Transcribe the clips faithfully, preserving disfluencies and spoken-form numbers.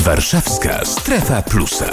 Warszawska Strefa Plusa.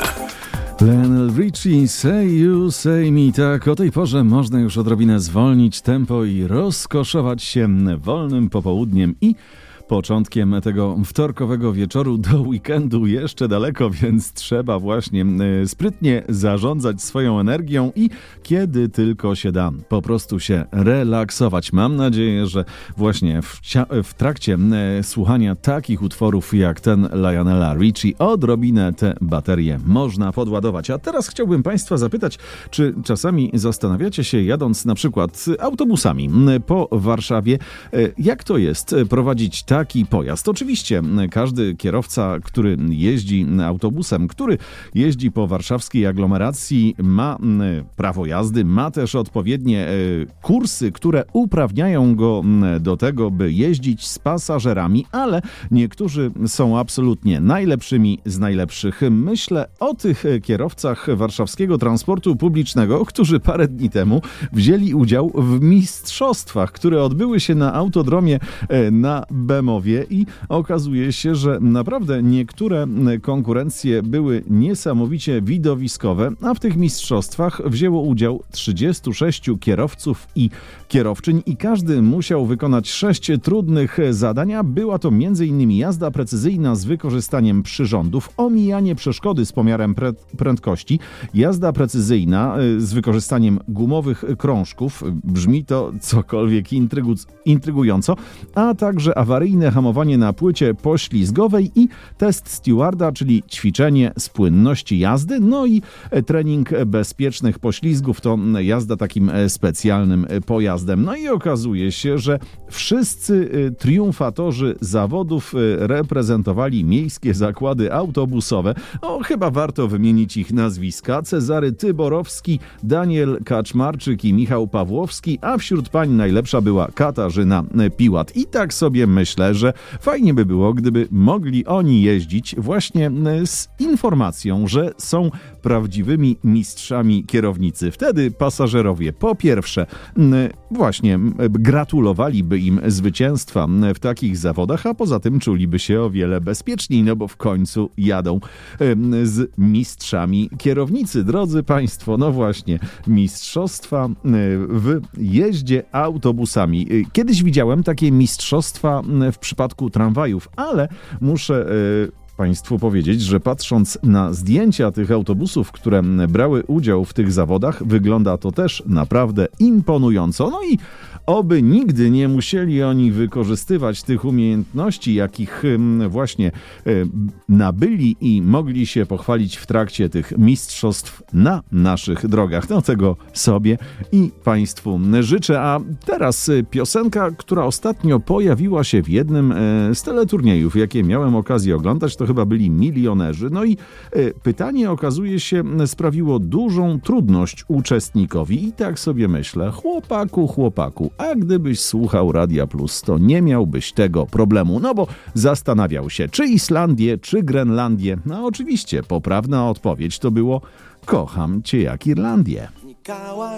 Lionel Richie, Say You, Say Me. Tak, o tej porze można już odrobinę zwolnić tempo i rozkoszować się wolnym popołudniem i początkiem tego wtorkowego wieczoru. Do weekendu jeszcze daleko, więc trzeba właśnie sprytnie zarządzać swoją energią i kiedy tylko się da, po prostu się relaksować. Mam nadzieję, że właśnie w, w trakcie słuchania takich utworów jak ten Lionela Richie odrobinę te baterie można podładować. A teraz chciałbym Państwa zapytać, czy czasami zastanawiacie się, jadąc na przykład autobusami po Warszawie, jak to jest prowadzić taki pojazd. Oczywiście każdy kierowca, który jeździ autobusem, który jeździ po warszawskiej aglomeracji, ma prawo jazdy, ma też odpowiednie kursy, które uprawniają go do tego, by jeździć z pasażerami, ale niektórzy są absolutnie najlepszymi z najlepszych. Myślę o tych kierowcach warszawskiego transportu publicznego, którzy parę dni temu wzięli udział w mistrzostwach, które odbyły się na autodromie na Bemowie i okazuje się, że naprawdę niektóre konkurencje były niesamowicie widowiskowe, a w tych mistrzostwach wzięło udział trzydziestu sześciu kierowców i kierowczyń i każdy musiał wykonać sześć trudnych zadań, a była to między innymi jazda precyzyjna z wykorzystaniem przyrządów, omijanie przeszkody z pomiarem pre- prędkości, jazda precyzyjna z wykorzystaniem gumowych krążków, brzmi to cokolwiek intrygu- intrygująco, a także awaryjne hamowanie na płycie poślizgowej i test stewarda, czyli ćwiczenie z płynności jazdy, no i trening bezpiecznych poślizgów, to jazda takim specjalnym pojazdem. No i okazuje się, że wszyscy triumfatorzy zawodów reprezentowali miejskie zakłady autobusowe. O, chyba warto wymienić ich nazwiska. Cezary Tyborowski, Daniel Kaczmarczyk i Michał Pawłowski, a wśród pań najlepsza była Katarzyna Piłat. I tak sobie myślę, że fajnie by było, gdyby mogli oni jeździć właśnie z informacją, że są prawdziwymi mistrzami kierownicy. Wtedy pasażerowie po pierwsze właśnie gratulowaliby im zwycięstwa w takich zawodach, a poza tym czuliby się o wiele bezpieczniej, no bo w końcu jadą z mistrzami kierownicy. Drodzy Państwo, no właśnie, mistrzostwa w jeździe autobusami. Kiedyś widziałem takie mistrzostwa w przypadku tramwajów, ale muszę Państwu powiedzieć, że patrząc na zdjęcia tych autobusów, które brały udział w tych zawodach, wygląda to też naprawdę imponująco. No i oby nigdy nie musieli oni wykorzystywać tych umiejętności, jakich właśnie nabyli i mogli się pochwalić w trakcie tych mistrzostw na naszych drogach. No tego sobie i Państwu życzę. A teraz piosenka, która ostatnio pojawiła się w jednym z teleturniejów, jakie miałem okazję oglądać, to chyba byli Milionerzy. No i pytanie, okazuje się, sprawiło dużą trudność uczestnikowi. I tak sobie myślę, chłopaku, chłopaku, a gdybyś słuchał Radia Plus, to nie miałbyś tego problemu. No bo zastanawiał się, czy Islandię, czy Grenlandię. No oczywiście, poprawna odpowiedź to było: kocham cię jak Irlandię.